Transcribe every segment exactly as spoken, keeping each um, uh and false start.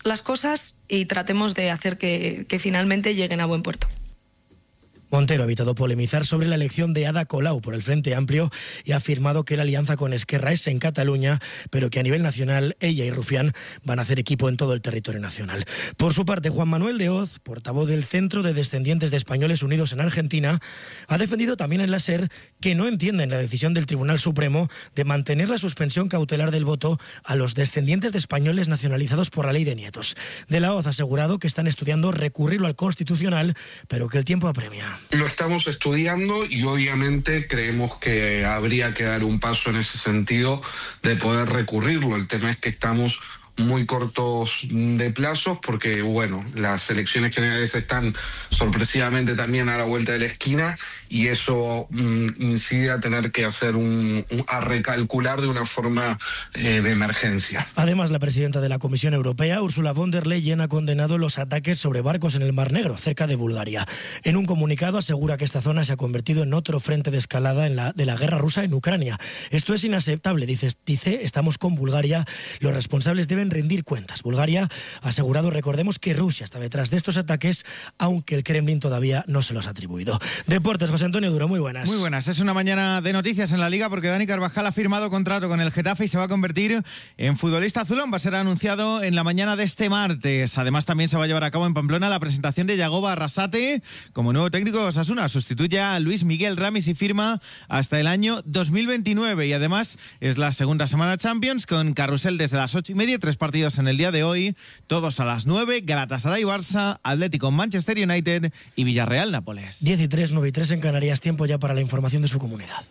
las cosas y tratemos de hacer que, que finalmente lleguen a buen puerto. Montero ha evitado polemizar sobre la elección de Ada Colau por el Frente Amplio y ha afirmado que la alianza con Esquerra es en Cataluña, pero que a nivel nacional ella y Rufián van a hacer equipo en todo el territorio nacional. Por su parte, Juan Manuel de Hoz, portavoz del Centro de Descendientes de Españoles Unidos en Argentina, ha defendido también en la SER que no entienden la decisión del Tribunal Supremo de mantener la suspensión cautelar del voto a los descendientes de españoles nacionalizados por la ley de nietos. De la Hoz ha asegurado que están estudiando recurrirlo al Constitucional, pero que el tiempo apremia. Lo estamos estudiando y obviamente creemos que habría que dar un paso en ese sentido de poder recurrirlo. El tema es que estamos muy cortos de plazos porque, bueno, las elecciones generales están sorpresivamente también a la vuelta de la esquina y eso mm, incide a tener que hacer un, un a recalcular de una forma eh, de emergencia. Además, la presidenta de la Comisión Europea, Ursula von der Leyen, ha condenado los ataques sobre barcos en el Mar Negro, cerca de Bulgaria. En un comunicado asegura que esta zona se ha convertido en otro frente de escalada en la, de la guerra rusa en Ucrania. Esto es inaceptable, dice, dice, estamos con Bulgaria, los responsables deben rendir cuentas. Bulgaria ha asegurado, recordemos, que Rusia está detrás de estos ataques, aunque el Kremlin todavía no se los ha atribuido. Deportes, José Antonio Duro, muy buenas. Muy buenas, es una mañana de noticias en la Liga porque Dani Carvajal ha firmado contrato con el Getafe y se va a convertir en futbolista azulón. Va a ser anunciado en la mañana de este martes. Además, también se va a llevar a cabo en Pamplona la presentación de Yagoba Arrasate como nuevo técnico de Osasuna. Sustituye a Luis Miguel Ramis y firma hasta el año dos mil veintinueve. Y además es la segunda semana Champions con carrusel desde las ocho y media, tres partidos en el día de hoy, todos a las nueve, Galatasaray Barça, Atlético Manchester United y Villarreal Nápoles. diez y tres, nueve y tres en Canarias, tiempo ya para la información de su comunidad.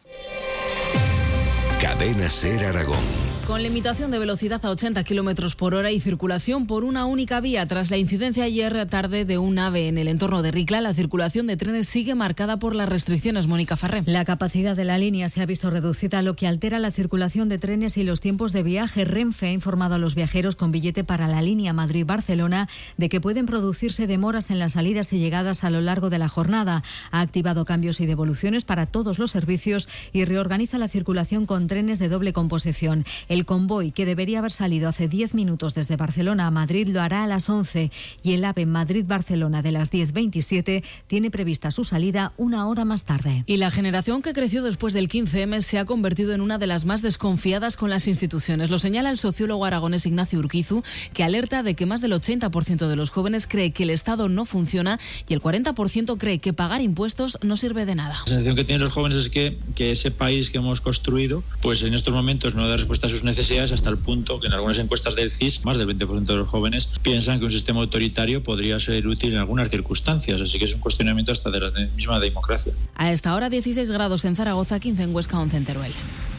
Cadena SER Aragón. Con limitación de velocidad a ochenta kilómetros por hora y circulación por una única vía. Tras la incidencia ayer tarde de un AVE en el entorno de Ricla, la circulación de trenes sigue marcada por las restricciones. Mónica Farré. La capacidad de la línea se ha visto reducida, lo que altera la circulación de trenes y los tiempos de viaje. Renfe ha informado a los viajeros con billete para la línea Madrid-Barcelona de que pueden producirse demoras en las salidas y llegadas a lo largo de la jornada. Ha activado cambios y devoluciones para todos los servicios y reorganiza la circulación con trenes de doble composición. El convoy, que debería haber salido hace diez minutos desde Barcelona a Madrid, lo hará a las once y el AVE Madrid-Barcelona de las diez veintisiete tiene prevista su salida una hora más tarde. Y la generación que creció después del quince eme se ha convertido en una de las más desconfiadas con las instituciones. Lo señala el sociólogo aragonés Ignacio Urquizu, que alerta de que más del ochenta por ciento de los jóvenes cree que el Estado no funciona y el cuarenta por ciento cree que pagar impuestos no sirve de nada. La sensación que tienen los jóvenes es que, que ese país que hemos construido, pues en estos momentos no da respuesta a sus necesidades, hasta el punto que en algunas encuestas del C I S más del veinte por ciento de los jóvenes piensan que un sistema autoritario podría ser útil en algunas circunstancias, así que es un cuestionamiento hasta de la misma democracia. A esta hora dieciséis grados en Zaragoza, quince en Huesca, once en Teruel.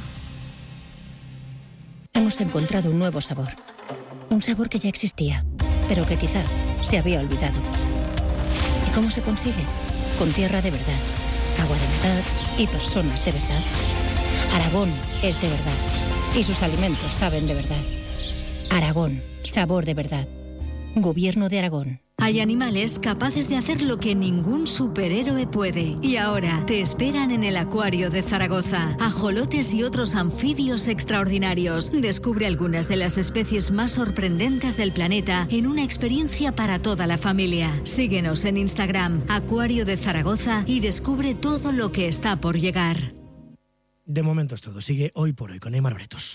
Hemos encontrado un nuevo sabor, un sabor que ya existía, pero que quizá se había olvidado. ¿Y cómo se consigue? Con tierra de verdad, agua de verdad y personas de verdad. Aragón es de verdad y sus alimentos saben de verdad. Aragón, sabor de verdad. Gobierno de Aragón. Hay animales capaces de hacer lo que ningún superhéroe puede. Y ahora te esperan en el Acuario de Zaragoza. Ajolotes y otros anfibios extraordinarios. Descubre algunas de las especies más sorprendentes del planeta en una experiencia para toda la familia. Síguenos en Instagram, Acuario de Zaragoza, y descubre todo lo que está por llegar. De momento es todo. Sigue Hoy por Hoy con Neymar Bretos.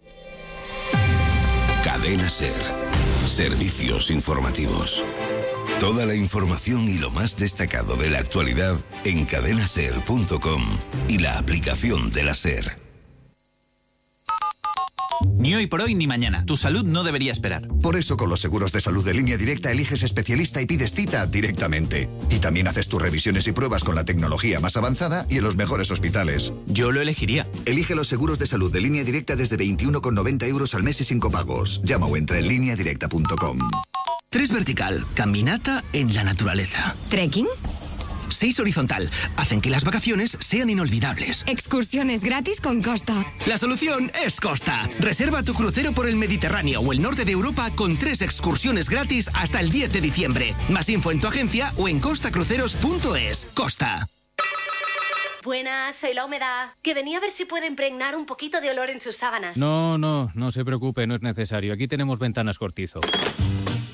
Cadena SER. Servicios informativos. Toda la información y lo más destacado de la actualidad en cadena ser punto com y la aplicación de la SER. Ni hoy por hoy ni mañana. Tu salud no debería esperar. Por eso con los seguros de salud de Línea Directa eliges especialista y pides cita directamente. Y también haces tus revisiones y pruebas con la tecnología más avanzada y en los mejores hospitales. Yo lo elegiría. Elige los seguros de salud de Línea Directa desde veintiuno con noventa euros al mes y sin copagos. Llama o entra en línea directa punto com. Tres vertical. Caminata en la naturaleza. ¿Trekking? Seis horizontal. Hacen que las vacaciones sean inolvidables. Excursiones gratis con Costa. La solución es Costa. Reserva tu crucero por el Mediterráneo o el norte de Europa con tres excursiones gratis hasta el diez de diciembre. Más info en tu agencia o en costa cruceros punto es. Costa. Buenas, soy la humedad. Que venía a ver si puede impregnar un poquito de olor en sus sábanas. No, no, no se preocupe, no es necesario. Aquí tenemos ventanas Cortizo.